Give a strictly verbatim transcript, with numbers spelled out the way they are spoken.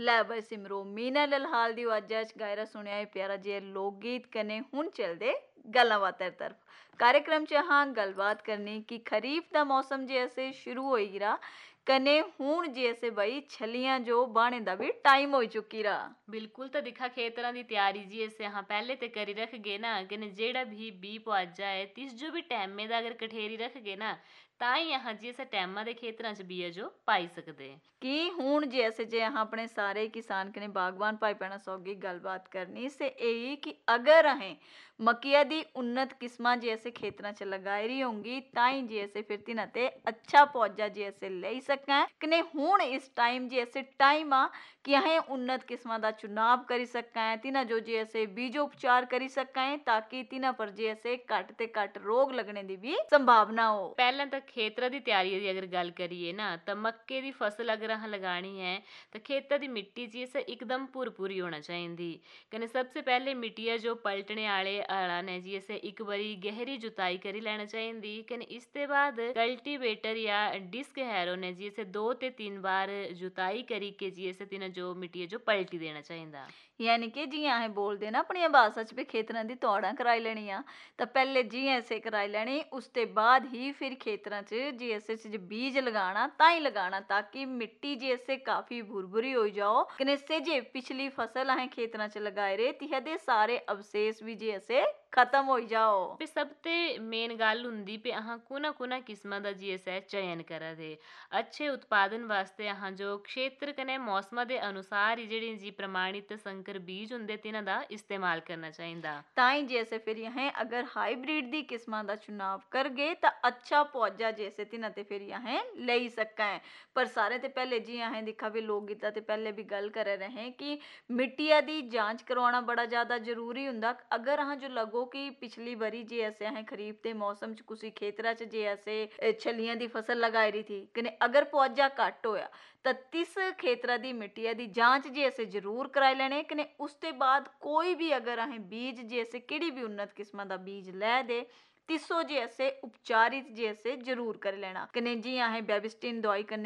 ਲੈ ਬਈ ਸਿਮਰੋ ਮੀਨਾ ਲਲਹਾਲ ਦੀ ਆਵਾਜ਼ਾਂ 'ਚ ਗਾਇਰਾ ਸੁਣਿਆ ਇਹ ਪਿਆਰਾ ਜਿਹਾ ਲੋਕ ਗੀਤ ਕਨੇ ਹੁਣ ਚੱਲਦੇ ਗੱਲਾਂ ਬਾਤਾਂ ਤਰਫ कार्यक्रम च हाँ गलबात करनी कि खरीफ का मौसम जैसे शुरू हो गिरा कने हूं जैसे भाई छलियां जो बाणे दा भी टाइम हो चुकी रहा बिल्कुल तो दिखा खेतरा दी तैयारी जी ऐसे हाँ पहले ते करी रख गए ना कि जेड़ा भी बी पुआजा है तिस जो भी टाइम में अगर कठेरी रख गए ना ਤਾਂ ਹੀ ਹਾਂ ਜੀ ਅਸੀਂ ਟੈਮਾਂ ਦੇ ਖੇਤਰਾਂ 'ਚ ਬੀਜ ਜੋ ਪਾਈ ਸਕਦੇ कि हूं जैसे जे हाँ अपने सारे किसान कने बागवान भाई भैणा सौगी गलबात करनी से यही कि अगर अहें मक्किया दी उन्नत किस्मां जैसे खेतरां च लगाई रही होंगी ताई जैसे फिर तिन्हां ते अच्छा पौधा जैसे ले सकें कने हुण इस टाइम जैसे टाइम आ कि अहें उन्नत किस्मां दा चुनाव करी सकें तिन्हां जो जैसे बीजोपचार करी सकें ताकि तिन्हां पर जैसे घट ते घट रोग लगने दी भी संभावना हो। ਪਹਿਲਾਂ ਤਾਂ ਖੇਤਰਾਂ ਦੀ ਤਿਆਰੀ ਦੀ ਅਗਰ ਗੱਲ ਕਰੀਏ ਨਾ ਤਾਂ ਮੱਕੇ ਦੀ ਫਸਲ ਅਗਰ ਹਾਂ ਲਗਾਣੀ ਹੈ ਤਾਂ ਖੇਤਾਂ ਦੀ ਮਿੱਟੀ ਜੀ ਸੇ ਇੱਕਦਮ ਭੁਰਭੁਰੀ ਹੋਣਾ ਚਾਹੀਦੀ ਕਨੇ ਸਭ ਸੇ ਪਹਿਲੇ ਮਿੱਟੀਆ ਜੋ ਪਲਟਣੇ ਵਾਲੇ ਆਲਾ ਨੇ ਜੀ ਇਸੇ ਇੱਕ ਵਾਰੀ ਗਹਿਰੀ ਜੁਤਾਈ ਕਰੀ ਲੈਣਾ ਚਾਹੀਦੀ ਕਨੇ ਇਸ ਦੇ ਬਾਅਦ ਕਲਟੀਵੇਟਰ ਜਾਂ ਡਿਸਕ ਹੈਰੋ ਨੇ ਜੀ ਇਸੇ ਦੋ ਤੇ ਤਿੰਨ ਵਾਰ ਜੁਤਾਈ ਕਰੀ ਕੇ ਜੀ ਇਸੇ ਤਿੰਨ ਜੋ ਮਿੱਟੀ ਜੋ ਪਲਟੀ ਦੇਣਾ ਚਾਹੀਦਾ यानी कि जियां अहें बोलदे ना अपनी भाषा च भी खेतरां दी तौड़ां कराई लैनियां तां पहले जियां ऐसे कराई लैनी उसते बाद ही फिर खेतरां च जे ऐसे च बीज लगाना तां ही लगाना ताकि मिट्टी जे ऐसे काफी भुरभुरी हो जाओ कने से जे पिछली फसल अहें खेतरां च लगाए रे तिहदे सारे अवशेष भी जे ऐसे खत्म हो जाओ। पे सब ते मेन गल हुंदी पे अहां कुना कुना किस्मां दा जी ऐसे चयन करा दे अच्छे उत्पादन वास्ते अहां जो क्षेत्र कने मौसमां दे अनुसार ही जेह्ड़े जी प्रमाणित संकर बीज हुंदे तिन्हां दा इस्तेमाल करना चाहिदा ताई जैसे फिर अहें अगर हाइब्रिड दी किस्मां दा चुनाव करगे तां अच्छा पौधा जैसे तिन्हां ते फिर अहें लेई सकें पर सारे ते पहले जी अहें दिखा भी लोक गीता ते पहले भी गल करे रहे कि मिट्टिया दी जांच करवाना बड़ा ज्यादा जरूरी हुंदा अगर अहां जो लगो कि पिछली बारी जे ऐसे अहें खरीफ दे मौसम च कुसी खेतरा च जे ऐसे छलियां दी फसल लगाई रही थी कने अगर पौधा घट होया तां तिस खेतरा दी मिट्टिया दी जांच जे ऐसे जरूर कराई लैने कने उसते बाद कोई भी अगर अहें बीज जे ऐसे केड़ी भी उन्नत किस्मां दा बीज लै दे तिसो जे ऐसे उपचारित जे ऐसे जरूर कर लेना कने जी अहें बेबिस्टिन दवाई कन्नै